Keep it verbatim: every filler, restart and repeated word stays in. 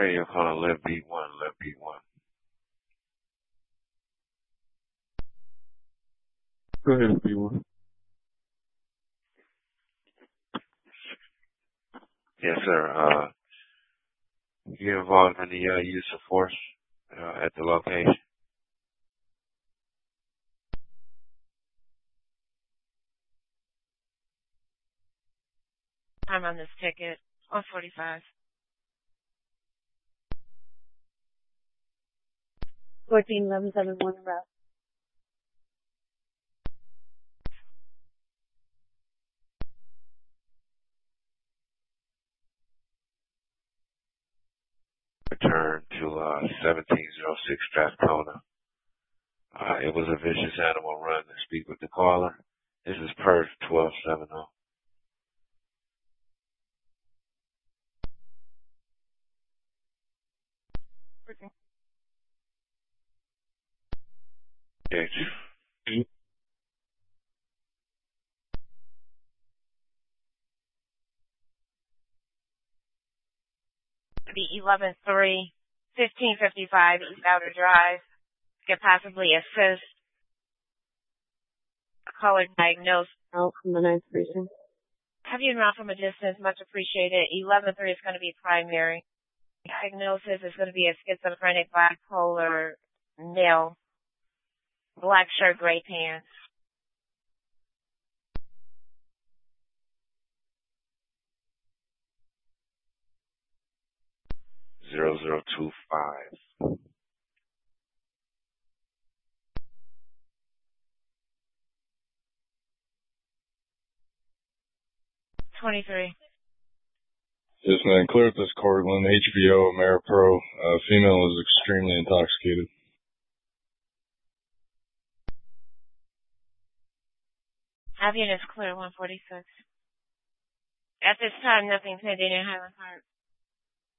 Radio calling left B one, left B one. Go ahead, B one. Yes, sir. Uh, you involved in the uh, use of force uh, at the location? I'm on this ticket. one forty-five. fourteen eleven seven one route. Return to uh, seventeen oh six Strathcona. Uh, it was a vicious animal run to speak with the caller. This is Perth twelve seventy. Okay. H. Be eleven three, fifteen fifty-five East Outer Drive. Could possibly assist. Caller diagnosed. Out from the ninth precinct. Have you around from a distance? Much appreciated. eleven three is going to be primary. Diagnosis is going to be a schizophrenic bipolar male. Black shirt, gray pants. Zero zero two five. twenty-three. Yes, man. Clear up this Cortland, H B O, Ameripro. Uh, female is extremely intoxicated. Have units clear, one forty-six. At this time, nothing pending in Highland Park.